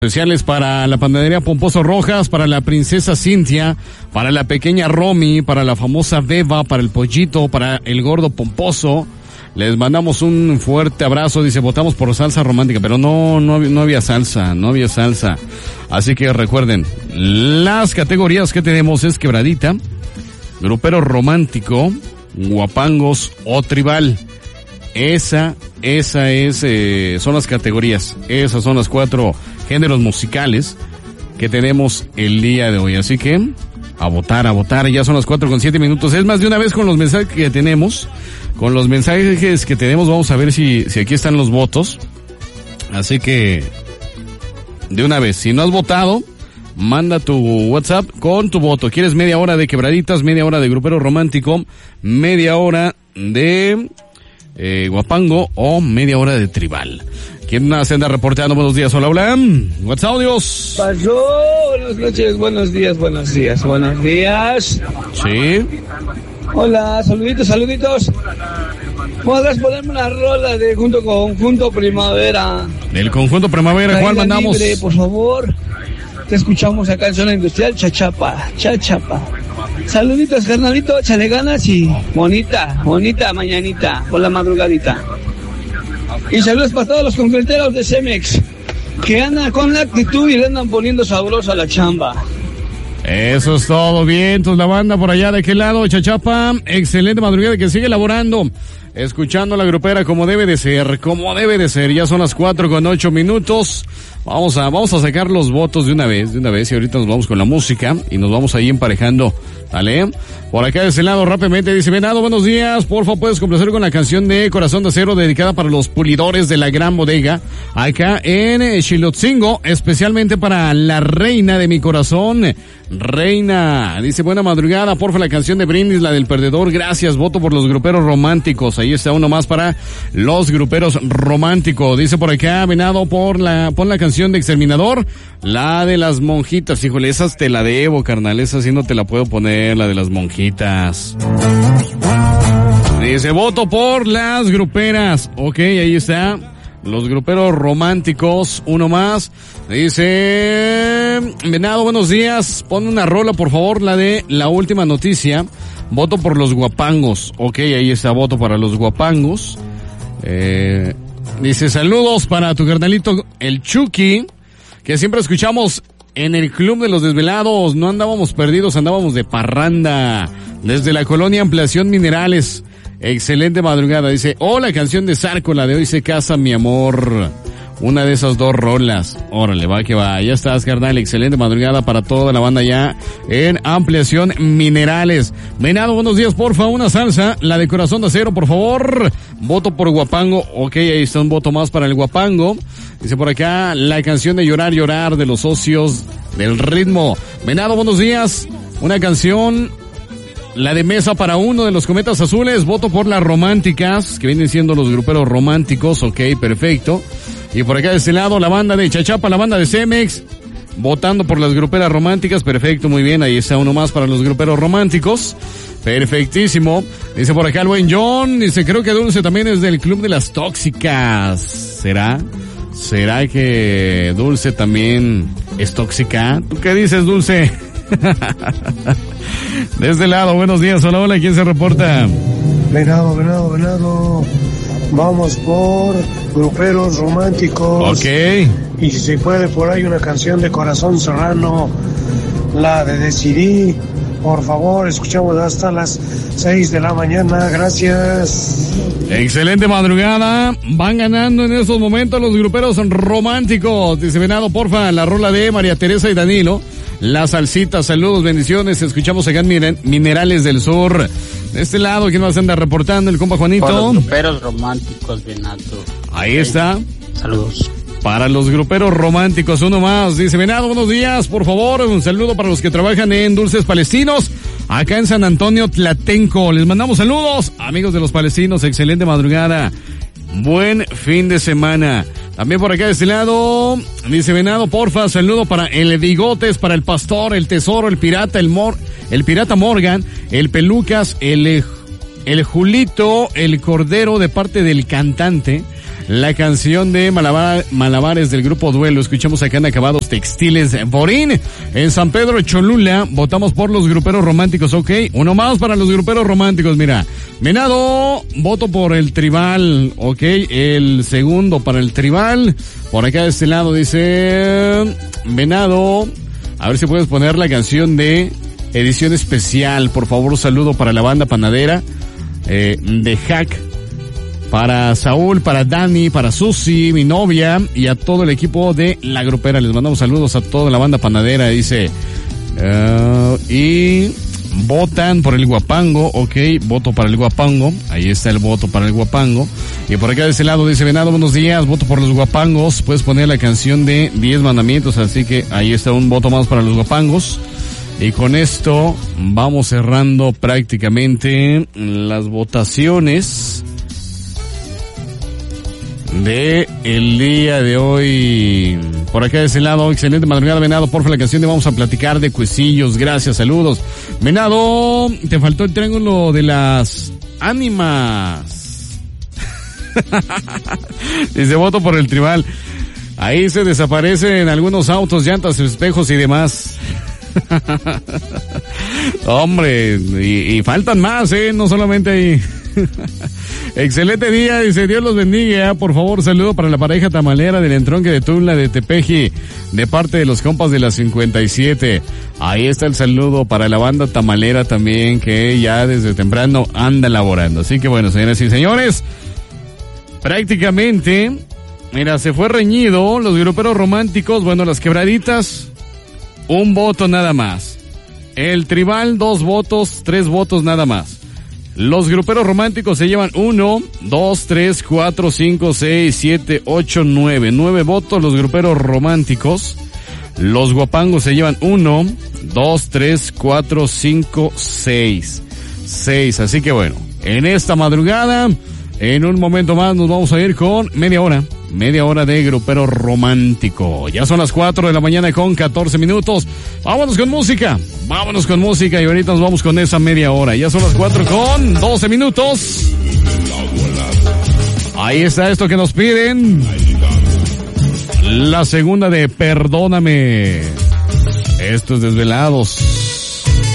Especiales para la panadería Pomposo Rojas, para la princesa Cintia, para la pequeña Romy, para la famosa Beba, para el Pollito, para el gordo Pomposo. Les mandamos un fuerte abrazo. Dice, votamos por salsa romántica, pero no había salsa. Así que recuerden, las categorías que tenemos es quebradita, grupero romántico, guapangos o tribal. Son las categorías. Esas son las 4 géneros musicales que tenemos el día de hoy. Así que, a votar. Ya son las 4:07. Es más, de una vez con los mensajes que tenemos. Vamos a ver si aquí están los votos. Así que, de una vez, si no has votado, manda tu WhatsApp con tu voto. ¿Quieres media hora de quebraditas, media hora de grupero romántico, media hora de guapango o media hora de tribal? ¿Quién se anda reporteando? Buenos días, hola. WhatsApp, Dios. Pasó, buenas noches, buenos días. Sí. Hola, saluditos. ¿Podrás ponerme una rola de Conjunto Primavera? Del Conjunto Primavera, ¿cuál mandamos? Libre, por favor. Te escuchamos acá en Zona Industrial, Chachapa. Saluditos, carnalito, échale ganas y bonita mañanita, por la madrugadita. Y saludos para todos los concreteros de Cemex, que andan con la actitud y le andan poniendo sabrosa la chamba. Eso es todo, vientos, la banda por allá de aquel lado, Chachapa, excelente madrugada, que sigue elaborando, escuchando la grupera como debe de ser, ya son las 4:08. Vamos a sacar los votos de una vez, y ahorita nos vamos con la música, y nos vamos ahí emparejando, ¿vale? Por acá de ese lado, rápidamente, dice, Venado, buenos días, porfa, puedes complacer con la canción de Corazón de Acero, dedicada para los pulidores de la Gran Bodega, acá en Xilotzingo, especialmente para la reina de mi corazón, Reina. Dice, buena madrugada, porfa, la canción de Brindis, la del perdedor, gracias, voto por los gruperos románticos. Ahí está uno más para los gruperos románticos. Dice por acá, Venado, pon la canción de Exterminador, la de las monjitas. Híjole, esas te la debo, carnal, esa sí no te la puedo poner, la de las monjitas. Dice, voto por las gruperas. Ok, ahí está. Los gruperos románticos, uno más. Dice, Venado, buenos días. Pon una rola, por favor, la de La Última Noticia. Voto por los guapangos. Ok, ahí está, voto para los guapangos. Dice, saludos para tu carnalito, el Chucky, que siempre escuchamos en el Club de los Desvelados. No andábamos perdidos, andábamos de parranda. Desde la colonia Ampliación Minerales. Excelente madrugada. Dice, la canción de Zarco, la de Hoy se casa mi amor. Una de esas 2 rolas. Órale, va que va. Ya estás, carnal. Excelente madrugada para toda la banda ya en Ampliación Minerales. Venado, buenos días, porfa. Una salsa. La de Corazón de Acero, por favor. Voto por Guapango. Ok, ahí está un voto más para el Guapango. Dice por acá, la canción de Llorar de los Socios del Ritmo. Venado, buenos días. Una canción, la de Mesa para Uno de los Cometas Azules. Voto por las románticas, que vienen siendo los gruperos románticos. Ok, perfecto. Y por acá de este lado, la banda de Chachapa, la banda de Cemex, votando por las gruperas románticas. Perfecto, muy bien, ahí está uno más para los gruperos románticos. Perfectísimo. Dice por acá el buen John, dice, creo que Dulce también es del Club de las Tóxicas. ¿Será que Dulce también es tóxica? ¿Tú qué dices, Dulce? De este lado, buenos días, hola, ¿quién se reporta? Venado. Vamos por gruperos románticos. Ok. Y si se puede por ahí una canción de Corazón Serrano, la de Decidí. Por favor, escuchamos hasta las 6 de la mañana. Gracias. Excelente madrugada. Van ganando en estos momentos los gruperos románticos. Dice Venado, porfa, la rola de María Teresa y Danilo. La salsita, saludos, bendiciones. Escuchamos acá en Minerales del Sur. De este lado, ¿quién más anda reportando? El compa Juanito. Para los gruperos románticos, Venado. Ahí está. Saludos. Para los gruperos románticos, uno más. Dice Venado, buenos días, por favor. Un saludo para los que trabajan en Dulces Palestinos, acá en San Antonio, Tlatenco. Les mandamos saludos, amigos de los palestinos. Excelente madrugada. Buen fin de semana. También por acá de este lado, dice Venado, porfa, saludo para el Bigotes, para el Pastor, el Tesoro, el Pirata, el Pirata Morgan, el Pelucas, el Julito, el Cordero de parte del cantante, la canción de Malabares del grupo Duelo. Escuchamos acá en Acabados Textiles Borín, en San Pedro Cholula. Votamos por los gruperos románticos, ok. Uno más para los gruperos románticos, mira. Venado, voto por el Tribal, ok. El segundo para el Tribal. Por acá de este lado dice Venado. A ver si puedes poner la canción de edición especial, por favor. Un saludo para la banda panadera de Hack, para Saúl, para Dani, para Susi, mi novia, y a todo el equipo de La Grupera. Les mandamos saludos a toda la banda panadera, dice. Y votan por el Guapango, ok, voto para el Guapango. Ahí está el voto para el Guapango. Y por acá de ese lado dice Venado, buenos días, voto por los Guapangos. Puedes poner la canción de 10 mandamientos, así que ahí está un voto más para los Guapangos. Y con esto vamos cerrando prácticamente las votaciones de el día de hoy. Por acá de ese lado, excelente madrugada, Venado, porfa la canción de Vamos a Platicar de Cuecillos, gracias, saludos. Venado, te faltó el triángulo de las ánimas. Dice, voto por el Tribal. Ahí se desaparecen algunos autos, llantas, espejos y demás. Hombre, y faltan más, no solamente ahí. Excelente día, dice, Dios los bendiga. Por favor, saludo para la pareja tamalera del entronque de Tula de Tepeji, de parte de los compas de la 57. Ahí está el saludo para la banda tamalera también, que ya desde temprano anda laborando. Así que bueno, señoras y señores, prácticamente, mira, se fue reñido. Los gruperos románticos, bueno, las quebraditas, un voto nada más. El Tribal, 2 votos, 3 votos nada más. Los gruperos románticos se llevan 1, 2, 3, 4, 5, 6, 7, 8, 9. 9 votos los gruperos románticos. Los Guapangos se llevan 1, 2, 3, 4, 5, 6. 6. Así que bueno, en esta madrugada, en un momento más nos vamos a ir con media hora de grupero romántico. Ya son las 4 de la mañana con 14 minutos. Vámonos con música y ahorita nos vamos con esa media hora. Ya son las 4 con 12 minutos. Ahí está esto que nos piden. La segunda de Perdóname. Esto es Desvelados.